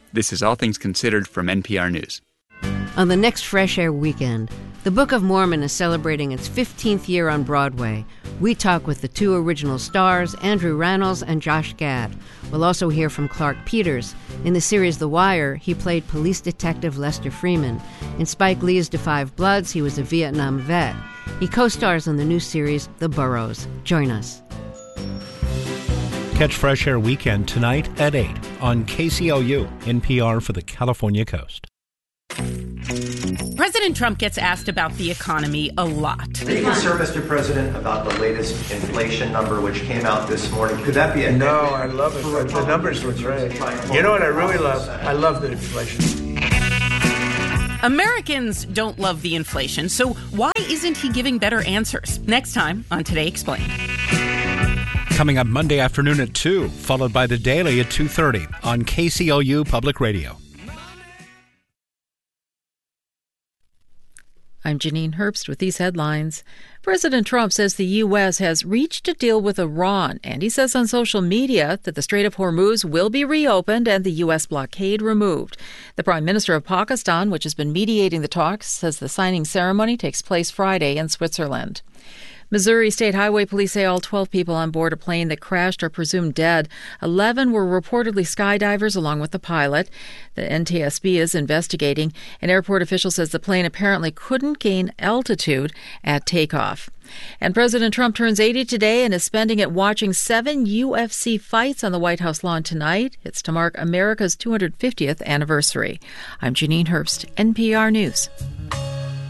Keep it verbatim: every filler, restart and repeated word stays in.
This is All Things Considered from N P R News. On the next Fresh Air weekend, the Book of Mormon is celebrating its fifteenth year on Broadway. We talk with the two original stars, Andrew Rannells and Josh Gad. We'll also hear from Clark Peters. In the series The Wire, he played police detective Lester Freeman. In Spike Lee's Da Five Bloods, he was a Vietnam vet. He co-stars in the new series The Burrows. Join us. Catch Fresh Air Weekend tonight at eight on K C L U, N P R for the California Coast. President Trump gets asked about the economy a lot. Are you concerned, Mister President, about the latest inflation number which came out this morning? Could that be a... No, I love it. The numbers look great. You know what I really love? I love the inflation. Americans don't love the inflation, so why isn't he giving better answers? Next time on Today Explained. Coming up Monday afternoon at two, followed by The Daily at two thirty on K C L U Public Radio. I'm Janine Herbst with these headlines. President Trump says the U S has reached a deal with Iran, and he says on social media that the Strait of Hormuz will be reopened and the U S blockade removed. The Prime Minister of Pakistan, which has been mediating the talks, says the signing ceremony takes place Friday in Switzerland. Missouri State Highway Police say all twelve people on board a plane that crashed are presumed dead. eleven were reportedly skydivers along with the pilot. The N T S B is investigating. An airport official says the plane apparently couldn't gain altitude at takeoff. And President Trump turns eighty today and is spending it watching seven U F C fights on the White House lawn tonight. It's to mark America's two hundred fiftieth anniversary. I'm Janine Herbst, N P R News.